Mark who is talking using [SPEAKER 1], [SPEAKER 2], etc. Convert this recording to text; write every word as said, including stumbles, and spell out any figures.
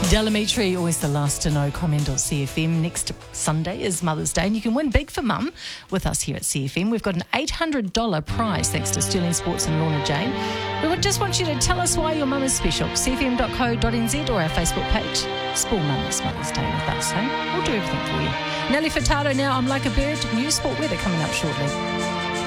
[SPEAKER 1] Delamitri, always the last to know. Comment dot C F M. Next Sunday is Mother's Day, and you can win big for Mum with us here at C F M. We've got an eight hundred dollars prize thanks to Sterling Sports and Lorna Jane. We would just want you to tell us why your mum is special. C F M dot co dot N Z or our Facebook page. Spoil Mum's Mother's Day with us, hey? We'll do everything for you. Nelly Furtado now. I'm Like a Bird. New sport weather coming up shortly.